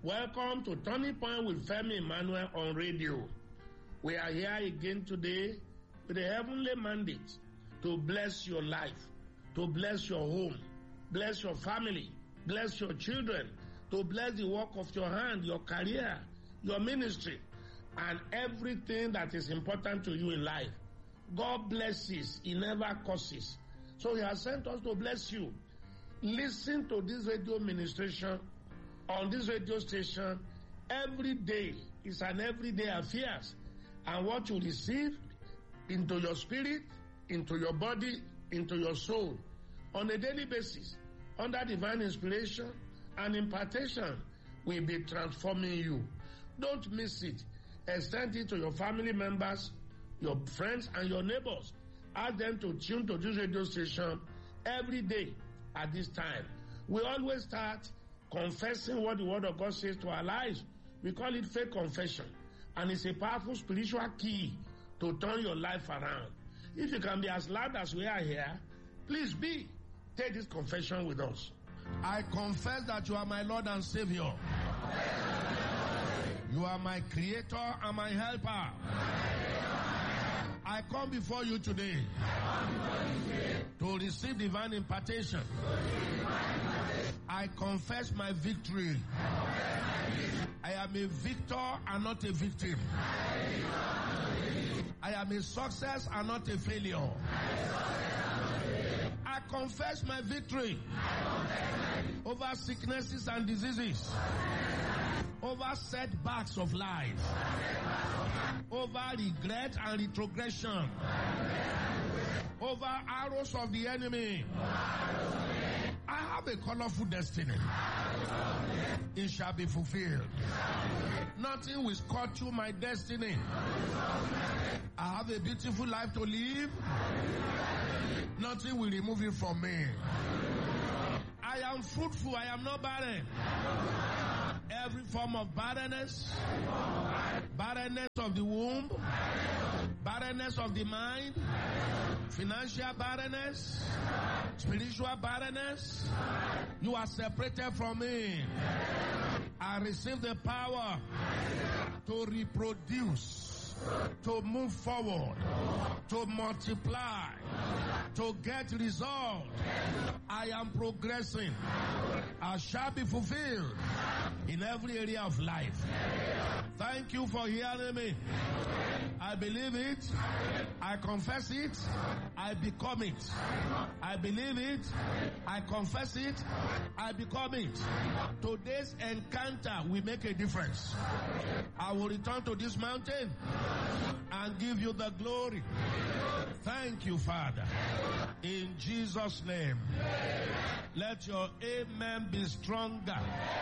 Welcome to Turning Point with Femi Emmanuel on radio. We are here again today with a heavenly mandate to bless your life, to bless your home, bless your family, bless your children, to bless the work of your hand, your career, your ministry, and everything that is important to you in life. God blesses, He never curses. So He has sent us to bless you. Listen to this radio ministration on this radio station every day. It's an everyday affair. And what you receive into your spirit, into your body, into your soul, on a daily basis, under divine inspiration and impartation, will be transforming you. Don't miss it. Extend it to your family members, your friends, and your neighbors. Ask them to tune to this radio station every day at this time. We always start confessing what the Word of God says to our lives. We call it faith confession. And it's a powerful spiritual key to turn your life around. If you can be as loud as we are here, please be. Take this confession with us. I confess that you are my Lord and Savior. You are my creator and my helper. I come before you today to receive divine impartation. I confess my victory. I am a victor and not a victim. I am a success and not a failure. I confess my victory over sicknesses and diseases, over setbacks of life, over regret and retrogression, over arrows of the enemy. I have a colorful destiny. It shall be fulfilled. Nothing will cut you my destiny. I have a beautiful life to live. Nothing will remove it from me. I am fruitful. I am not barren. Every form of barrenness, barrenness of the womb, barrenness of the mind, financial barrenness, spiritual barrenness, you are separated from me. I receive the power to reproduce, to move forward, to multiply, to get result. I am progressing. I shall be fulfilled in every area of life. Thank you for hearing me. I believe it. I confess it. I become it. I believe it. I confess it. I become it. Today's encounter will make a difference. I will return to this mountain and give you the glory. Thank you, Father. In Jesus' name. Let your amen be stronger.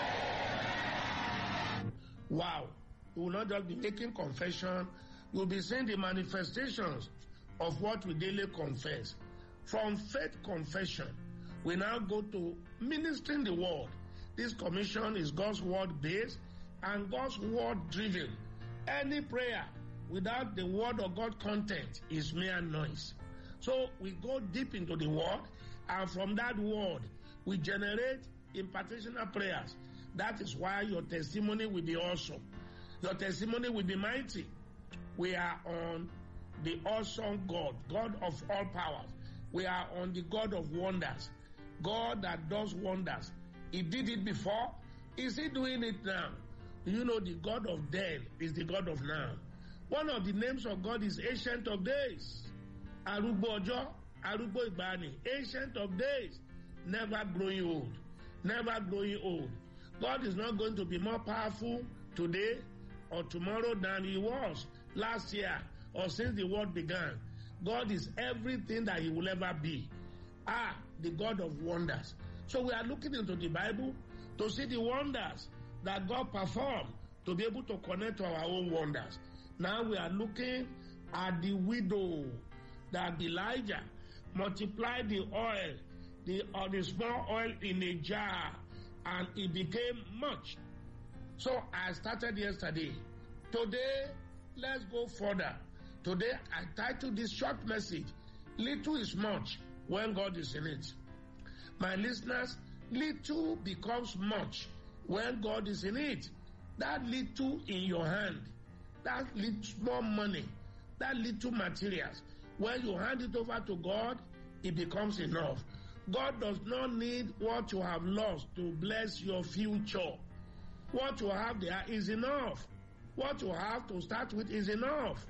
Wow. You will not just be making confession. You will be seeing the manifestations of what we daily confess. From faith confession, we now go to ministering the word. This commission is God's word based and God's word driven. Any prayer without the word of God content is mere noise. So we go deep into the word, and from that word, we generate impartational prayers. That is why your testimony will be awesome. Your testimony will be mighty. We are on the awesome God, God of all powers. We are on the God of wonders, God that does wonders. He did it before. Is He doing it now? Do you know the God of then is the God of now? One of the names of God is Ancient of Days. Arugbo Ojo, Arugbo Igbani. Ancient of Days. Never growing old. Never growing old. God is not going to be more powerful today or tomorrow than He was last year or since the world began. God is everything that He will ever be. The God of wonders. So we are looking into the Bible to see the wonders that God performed, to be able to connect to our own wonders. Now we are looking at the widow that Elijah multiplied the oil, the small oil in a jar, and it became much. So I started yesterday. Today, let's go further. Today, I titled this short message, Little is Much When God is in It. My listeners, little becomes much when God is in it. That little in your hand, that little small money, that little materials, when you hand it over to God, it becomes enough. God does not need what you have lost to bless your future. What you have there is enough. What you have to start with is enough.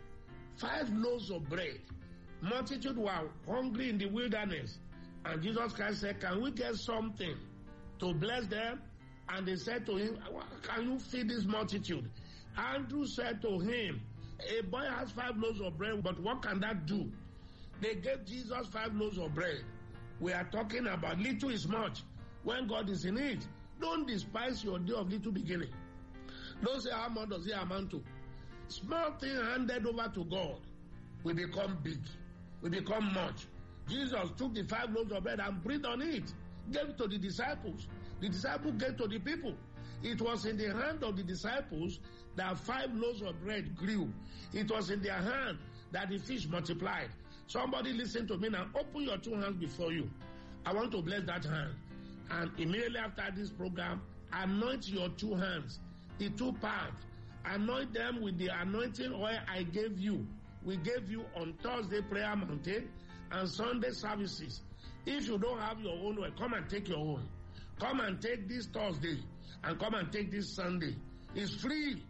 5 loaves of bread. Multitude were hungry in the wilderness. And Jesus Christ said, can we get something to bless them? And they said to him, can you feed this multitude? Andrew said to him, a boy has 5 loaves of bread, but what can that do? They gave Jesus 5 loaves of bread. We are talking about little is much when God is in it. Don't despise your day of little beginning. Don't say, how much does it amount to? Small thing handed over to God will become big, will become much. Jesus took the 5 loaves of bread and breathed on it, gave it to the disciples. The disciples gave to the people. It was in the hand of the disciples that 5 loaves of bread grew. It was in their hand that the fish multiplied. Somebody listen to me now. Open your 2 hands before you. I want to bless that hand. And immediately after this program, anoint your 2 hands, the 2 palms. Anoint them with the anointing oil I gave you. We gave you on Thursday prayer mountain and Sunday services. If you don't have your own oil, come and take your own. Come and take this Thursday and come and take this Sunday. It's free.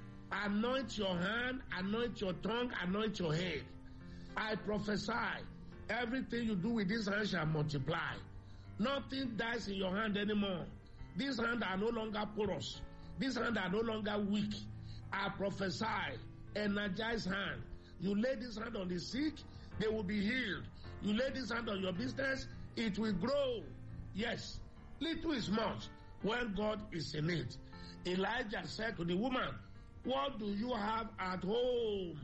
Anoint your hand, anoint your tongue, anoint your head. I prophesy, everything you do with this hand shall multiply. Nothing dies in your hand anymore. These hands are no longer porous. These hands are no longer weak. I prophesy, energize hand. You lay this hand on the sick, they will be healed. You lay this hand on your business, it will grow. Yes, little is much when God is in it. Elijah said to the woman, what do you have at home?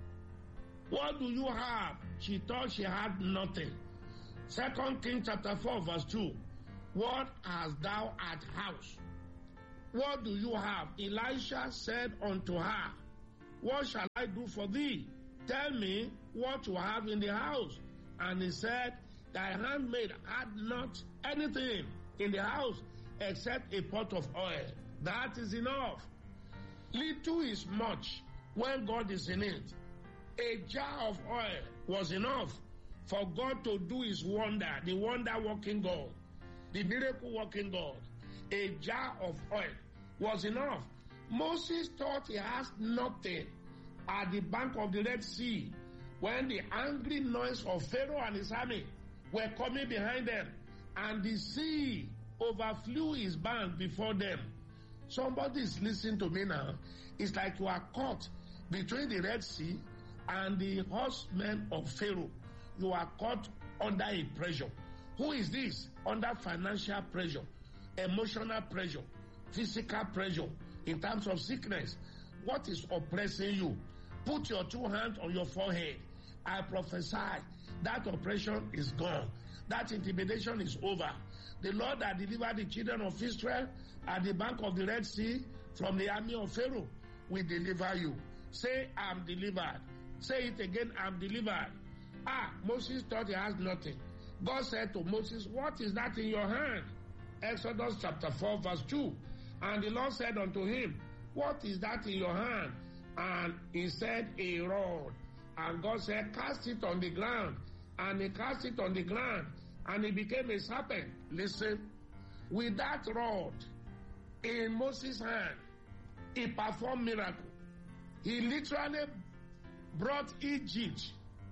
What do you have? She thought she had nothing. 2 Kings chapter 4 verse 2. What hast thou at house? What do you have? Elisha said unto her, what shall I do for thee? Tell me what you have in the house. And he said, thy handmaid had not anything in the house except a pot of oil. That is enough. Little is much when God is in it. A jar of oil was enough for God to do his wonder, the wonder-working God, the miracle-working God. A jar of oil was enough. Moses thought he has nothing at the bank of the Red Sea when the angry noise of Pharaoh and his army were coming behind them, and the sea overflew his bank before them. Somebody is listening to me now. It's like you are caught between the Red Sea and the horsemen of Pharaoh. You are caught under a pressure. Who is this? Under financial pressure, emotional pressure, physical pressure, in terms of sickness. What is oppressing you? Put your 2 hands on your forehead. I prophesy that oppression is gone. That intimidation is over. The Lord that delivered the children of Israel at the bank of the Red Sea from the army of Pharaoh will deliver you. Say, I'm delivered. Say it again, I'm delivered. Moses thought he has nothing. God said to Moses, what is that in your hand? Exodus chapter 4 verse 2. And the Lord said unto him, what is that in your hand? And he said, a rod. And God said, cast it on the ground. And he cast it on the ground, and it became a serpent. Listen, with that rod in Moses' hand, he performed miracle. He literally brought Egypt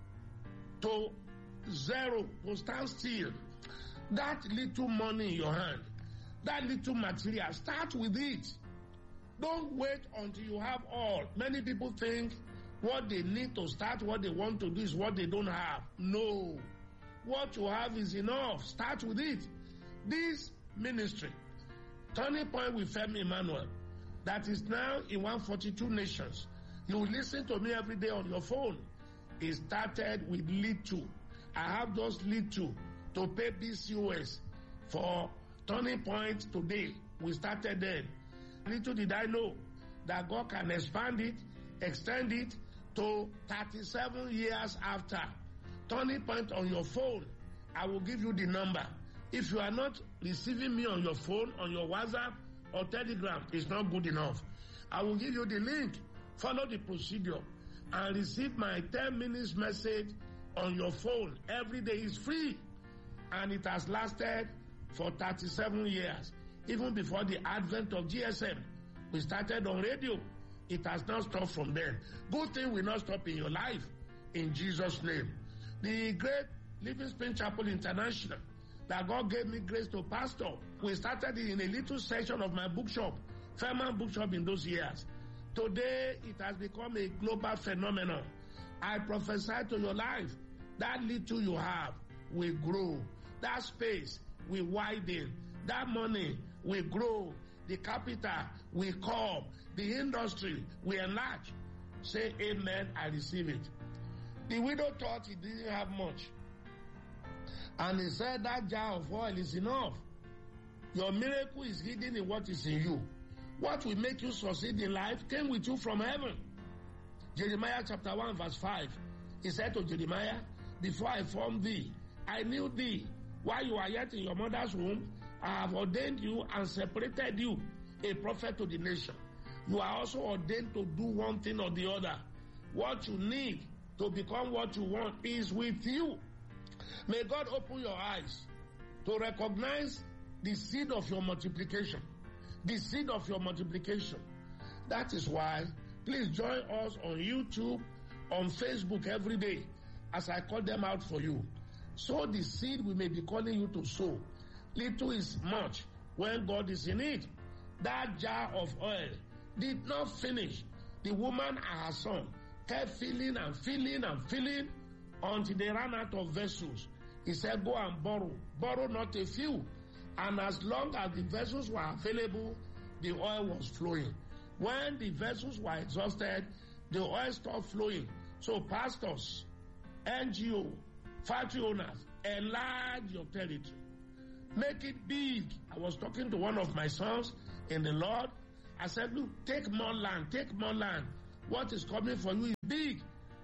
to zero, to stand still. That little money in your hand, that little material, start with it. Don't wait until you have all. Many people think what they need to start, what they want to do is what they don't have. No. What you have is enough. Start with it. This ministry, Turning Point with Femi Emmanuel, that is now in 142 nations. You listen to me every day on your phone. It started with little. I have just little to pay BCOS for Turning Point today. We started then. Little did I know that God can expand it, extend it to 37 years after. Turning Point on your phone. I will give you the number. If you are not receiving me on your phone, on your WhatsApp, or Telegram is not good enough. I will give you the link. Follow the procedure and receive my 10 minutes message on your phone. Every day is free. And it has lasted for 37 years. Even before the advent of GSM, we started on radio. It has not stopped from then. Good thing will not stop in your life. In Jesus' name. The great Living Spring Chapel International that God gave me grace to pastor. We started it in a little section of my bookshop, Fairman Bookshop, in those years. Today, it has become a global phenomenon. I prophesy to your life, that little you have will grow. That space will widen. That money will grow. The capital will come. The industry will enlarge. Say amen, I receive it. The widow thought he didn't have much. And he said that jar of oil is enough. Your miracle is hidden in what is in you. What will make you succeed in life came with you from heaven. Jeremiah chapter 1 verse 5. He said to Jeremiah, before I formed thee, I knew thee. While you are yet in your mother's womb, I have ordained you and separated you, a prophet to the nation. You are also ordained to do one thing or the other. What you need to become what you want is with you. May God open your eyes to recognize the seed of your multiplication. The seed of your multiplication. That is why, please join us on YouTube, on Facebook every day, as I call them out for you. Sow the seed we may be calling you to sow. Little is much when God is in it. That jar of oil did not finish. The woman and her son kept filling and filling and filling until they ran out of vessels. He said, go and borrow not a few. And as long as the vessels were available, the oil was flowing. When the vessels were exhausted, the oil stopped flowing. So pastors, NGO, factory owners, enlarge your territory. Make it big. I was talking to one of my sons in the Lord. I said, look, take more land, take more land. What is coming for you is big.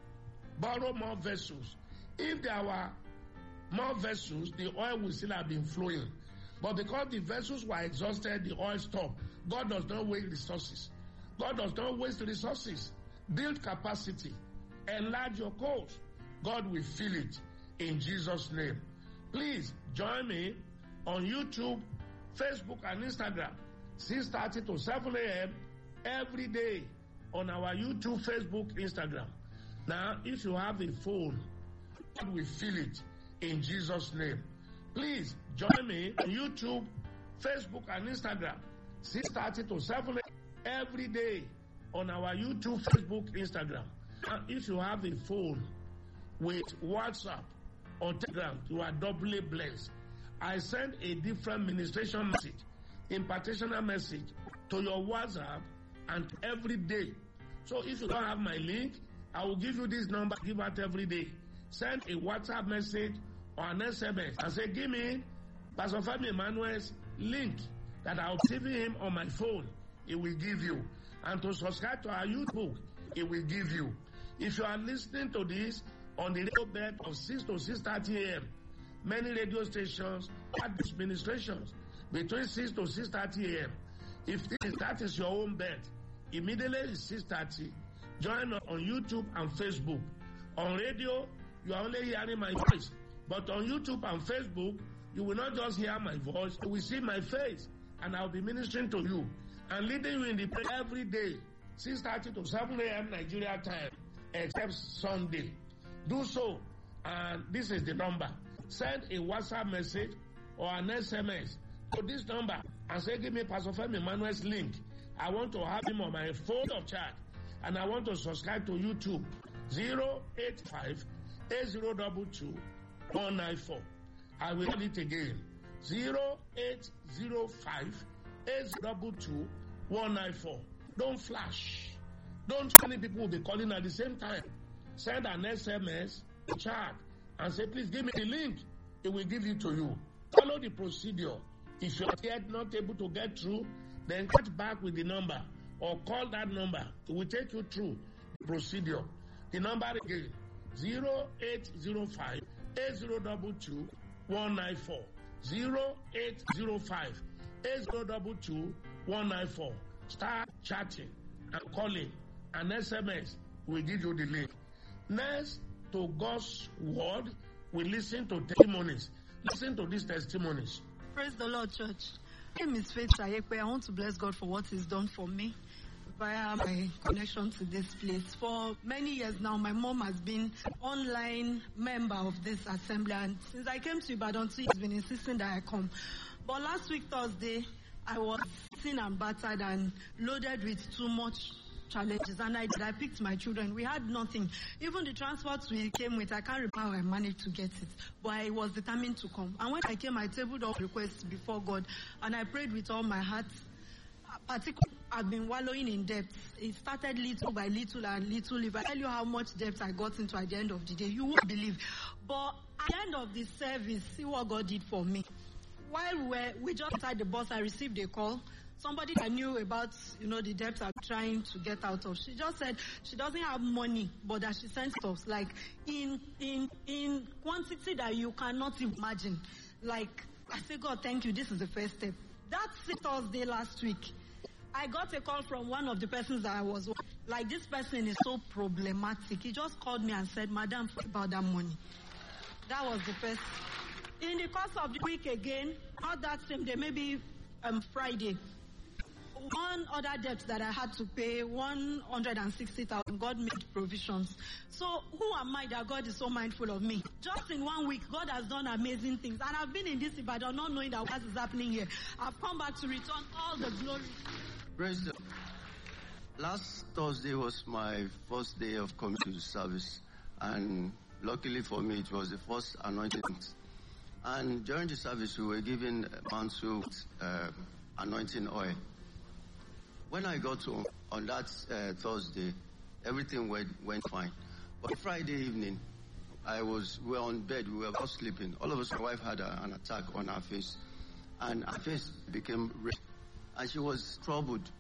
Borrow more vessels. If there were more vessels, the oil would still have been flowing. But because the vessels were exhausted, the oil stopped. God does not waste resources. God does not waste resources. Build capacity. Enlarge your cause. God will fill it in Jesus' name. Please join me on YouTube, Facebook, and Instagram, 6:30 to 7 a.m. every day on our YouTube, Facebook, Instagram. Now, if you have a phone, God will fill it in Jesus' name. Please join me on YouTube, Facebook, and Instagram, 6:30 to 7 a.m. every day on our YouTube, Facebook, Instagram. Now, if you have a phone with WhatsApp or Telegram, you are doubly blessed. I send a different ministration message, impartational message to your WhatsApp and every day. So if you don't have my link, I will give you this number, give out every day. Send a WhatsApp message or an SMS and say, give me Pastor Femi Emmanuel's link that I'll receive him on my phone. It will give you. And to subscribe to our YouTube, it will give you. If you are listening to this on the radio bed of 6 to 6:30 a.m., many radio stations have these ministrations between 6 to 6:30 a.m. If that is your own bed, immediately it's 6:30. Join us on YouTube and Facebook. On radio, you are only hearing my voice. But on YouTube and Facebook, you will not just hear my voice, you will see my face. And I'll be ministering to you and leading you in the prayer every day, 6:30 to 7 a.m. Nigeria time, except Sunday. Do so, and this is the number. Send a WhatsApp message or an SMS to this number and say, give me Pastor Femi Emmanuel's link. I want to have him on my phone of chat, and I want to subscribe to YouTube. 085-8022-194. I will read it again. 0805-822-194. Don't flash. Don't many people will be calling at the same time. Send an SMS, chat, and say, please give me the link. It will give it to you. Follow the procedure. If you are yet not able to get through, then catch back with the number or call that number. It will take you through the procedure. The number again, 0805-8022-194. 0805-8022-194. 194. Start chatting and calling. An SMS will give you the link. Next to God's word, we listen to testimonies. Listen to these testimonies. Praise the Lord, church. My name is Faith Shayekwe. I want to bless God for what He's done for me via my connection to this place. For many years now, my mom has been online member of this assembly, and since I came to Ibadan, she has been insisting that I come. But last week, Thursday, I was seen and battered and loaded with too much challenges, and I picked my children. We had nothing. Even the transports we came with, I can't remember how I managed to get it, but I was determined to come. And when I came, I tabled up requests before God, and I prayed with all my heart. Particularly, I've been wallowing in debt. It started little by little and little. If I tell you how much debt I got into at the end of the day, you won't believe. But at the end of the service, see what God did for me. While we just inside the bus, I received a call. Somebody that knew about, the debt I'm trying to get out of. She just said she doesn't have money, but that she sent stuff like in quantity that you cannot imagine. Like, I say, God, thank you. This is the first step. That's Thursday last week. I got a call from one of the persons that I was with. Like, this person is so problematic. He just called me and said, Madam, about that money. That was the first. In the course of the week again, not that same day, maybe Friday, one other debt that I had to pay, 160,000, God made provisions. So who am I that God is so mindful of me? Just in 1 week, God has done amazing things. And I've been in this Ibadan not knowing that what is happening here. I've come back to return all the glory. Praise the Lord. Last Thursday was my first day of coming to the service. And luckily for me, it was the first anointing. And during the service, we were given a mantle with anointing oil. When I got home on that Thursday, everything went fine. But Friday evening, we were on bed, we were both sleeping. All of a sudden, my wife had an attack on her face. And her face became red. And she was troubled.